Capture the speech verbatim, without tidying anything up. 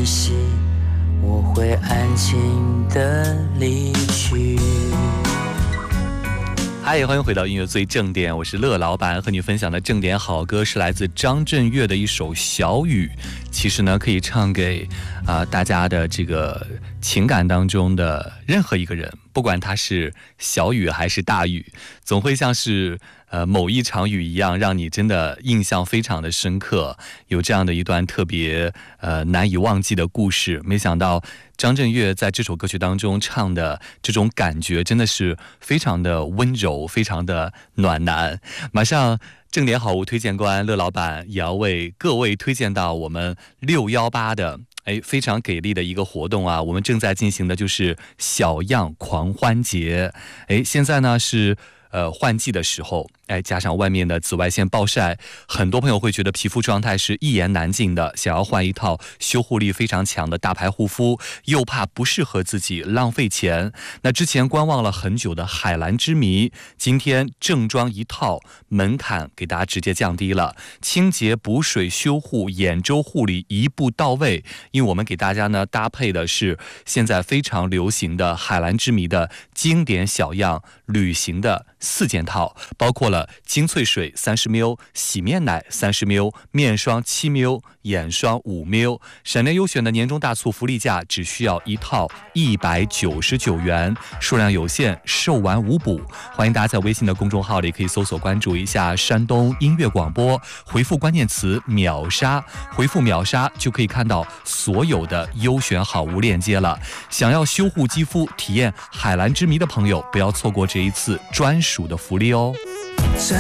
关系，我会安静地离去。 嗨，欢迎回到音乐最正点，我是乐老板，和你分享的正点好歌是来自张震岳的一首《小雨》。其实呢，可以唱给啊、呃、大家的这个情感当中的任何一个人，不管他是小雨还是大雨，总会像是呃某一场雨一样，让你真的印象非常的深刻，有这样的一段特别呃难以忘记的故事。没想到张震岳在这首歌曲当中唱的这种感觉真的是非常的温柔，非常的暖男。马上正点好物推荐官乐老板也要为各位推荐到我们六一八的哎，非常给力的一个活动啊！我们正在进行的就是小样狂欢节。哎，现在呢是呃换季的时候，哎，加上外面的紫外线暴晒，很多朋友会觉得皮肤状态是一言难尽的，想要换一套修护力非常强的大牌护肤，又怕不适合自己浪费钱。那之前观望了很久的海蓝之谜，今天正装一套，门槛给大家直接降低了，清洁补水修护眼周护理一步到位。因为我们给大家呢搭配的是现在非常流行的海蓝之谜的经典小样旅行的四件套，包括了精粹水三十 ml、洗面奶三十 ml、面霜七 ml、眼霜五 ml。闪电优选的年终大促福利价只需要一套一百九十九元，数量有限，售完无补。欢迎大家在微信的公众号里可以搜索关注一下山东音乐广播，回复关键词秒杀，回复秒杀就可以看到所有的优选好物链接了。想要修护肌肤、体验海蓝之谜的朋友，不要错过这一次专属的福利哦。 在